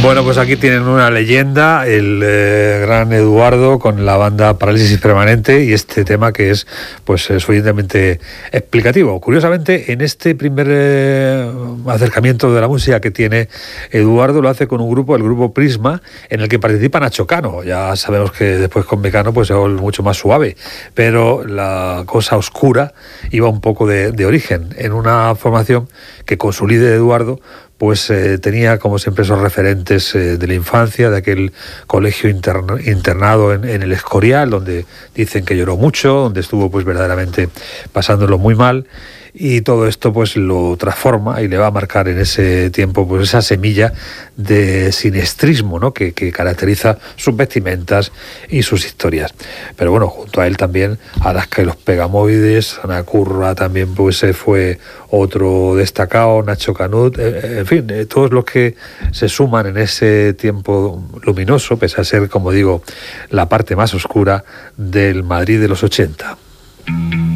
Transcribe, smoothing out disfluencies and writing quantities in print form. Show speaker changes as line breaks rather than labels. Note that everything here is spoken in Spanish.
Bueno, pues aquí tienen una leyenda, el gran Eduardo con la banda Parálisis Permanente y este tema que es pues suficientemente explicativo. Curiosamente, en este primer acercamiento de la música que tiene Eduardo lo hace con un grupo, el grupo Prisma, en el que participa Nacho Cano. Ya sabemos que después con Mecano pues es mucho más suave, pero la cosa oscura iba un poco de origen en una formación que con su líder Eduardo pues tenía como siempre esos referentes de la infancia, de aquel colegio internado en el Escorial, donde dicen que lloró mucho, donde estuvo pues verdaderamente pasándolo muy mal, y todo esto pues lo transforma y le va a marcar en ese tiempo pues esa semilla de sinestrismo, ¿no? que caracteriza sus vestimentas y sus historias. Pero bueno, junto a él también Alaska y los Pegamoides, Ana Curra también pues fue otro destacado, Nacho Canut, en fin, todos los que se suman en ese tiempo luminoso, pese a ser, como digo, la parte más oscura del Madrid de los 80.